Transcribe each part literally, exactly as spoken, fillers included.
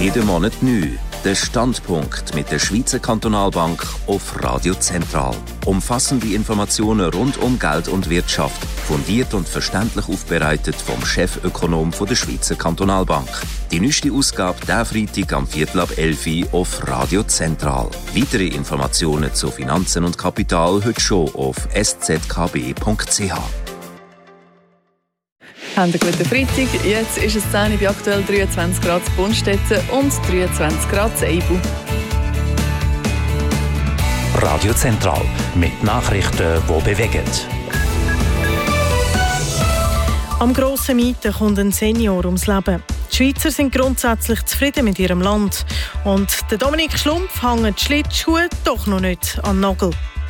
Jeden Monat neu. Der Standpunkt mit der Schweizer Kantonalbank auf Radio Zentral. Umfassende Informationen rund um Geld und Wirtschaft, fundiert und verständlich aufbereitet vom Chefökonom der Schweizer Kantonalbank. Die neueste Ausgabe diesen Freitag am Viertel ab elf Uhr auf Radio Zentral. Weitere Informationen zu Finanzen und Kapital heute schon auf s z k b punkt c h. Haben einen guten Freitag. Jetzt ist es zehn Uhr bei aktuell dreiundzwanzig Grad in Bundstetten und dreiundzwanzig Grad in Eibu. Radio Zentral mit Nachrichten, die bewegen. Am grossen Mieten kommt ein Senior ums Leben. Die Schweizer sind grundsätzlich zufrieden mit ihrem Land. Und der Dominik Schlumpf hängt die Schlittschuhe doch noch nicht an den Nagel.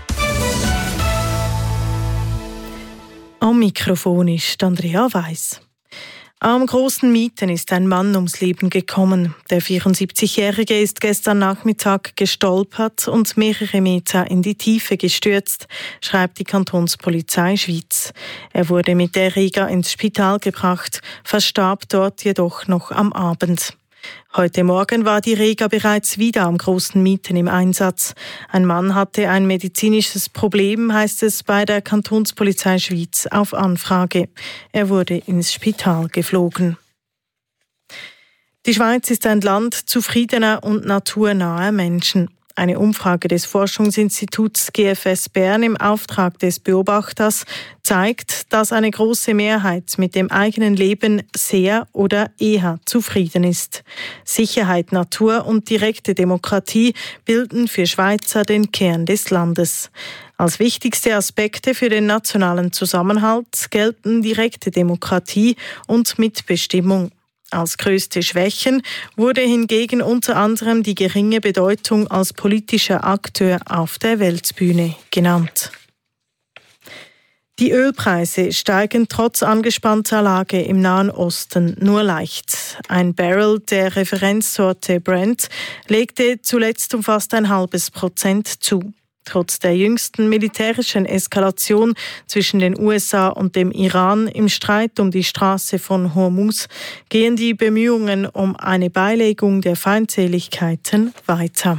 Am Mikrofon ist Andrea Weiss. Am grossen Mieten ist ein Mann ums Leben gekommen. Der vierundsiebzigjährige ist gestern Nachmittag gestolpert und mehrere Meter in die Tiefe gestürzt, schreibt die Kantonspolizei Schweiz. Er wurde mit der Rega ins Spital gebracht, verstarb dort jedoch noch am Abend. Heute Morgen war die Rega bereits wieder am grossen Mieten im Einsatz. Ein Mann hatte ein medizinisches Problem, heißt es bei der Kantonspolizei Schweiz auf Anfrage. Er wurde ins Spital geflogen. Die Schweiz ist ein Land zufriedener und naturnaher Menschen. Eine Umfrage des Forschungsinstituts G F S Bern im Auftrag des Beobachters zeigt, dass eine große Mehrheit mit dem eigenen Leben sehr oder eher zufrieden ist. Sicherheit, Natur und direkte Demokratie bilden für Schweizer den Kern des Landes. Als wichtigste Aspekte für den nationalen Zusammenhalt gelten direkte Demokratie und Mitbestimmung. Als größte Schwächen wurde hingegen unter anderem die geringe Bedeutung als politischer Akteur auf der Weltbühne genannt. Die Ölpreise steigen trotz angespannter Lage im Nahen Osten nur leicht. Ein Barrel der Referenzsorte Brent legte zuletzt um fast ein halbes Prozent zu. Trotz der jüngsten militärischen Eskalation zwischen den U S A und dem Iran im Streit um die Straße von Hormuz gehen die Bemühungen um eine Beilegung der Feindseligkeiten weiter.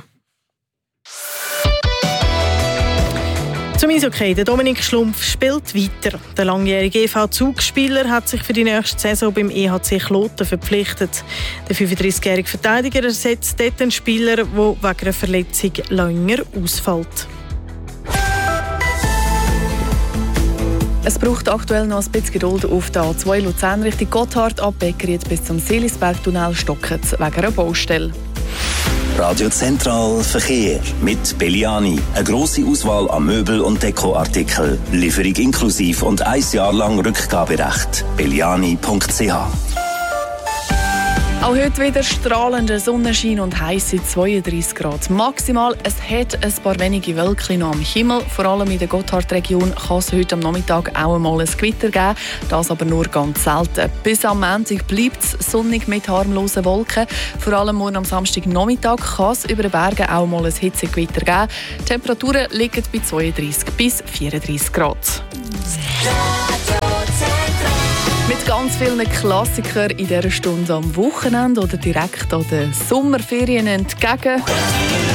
Zum Eishockey. Der Dominik Schlumpf spielt weiter. Der langjährige E V Zug-Spieler hat sich für die nächste Saison beim E H C Kloten verpflichtet. Der fünfunddreißigjährige Verteidiger ersetzt dort einen Spieler, der wegen einer Verletzung länger ausfällt. Es braucht aktuell noch ein bisschen Geduld auf der A zwei Luzern Richtung Gotthard ab Beckeried bis zum Seelisbergtunnel stocken wegen einer Baustelle. Radio Zentral Verkehr mit Belliani. Eine grosse Auswahl an Möbel- und Dekoartikeln. Lieferung inklusiv und ein Jahr lang Rückgaberecht. belliani punkt c h. Auch heute wieder strahlender Sonnenschein und heisse zweiunddreißig Grad maximal. Es hat ein paar wenige Wölkchen noch am Himmel. Vor allem in der Gotthardregion kann es heute am Nachmittag auch einmal ein Gewitter geben. Das aber nur ganz selten. Bis am Montag bleibt es sonnig mit harmlosen Wolken. Vor allem morgen am Samstagnachmittag kann es über den Bergen auch mal ein Hitzegewitter geben. Die Temperaturen liegen bei zweiunddreißig bis vierunddreißig Grad. Mit ganz vielen Klassikern in dieser Stunde am Wochenende oder direkt an den Sommerferien entgegen.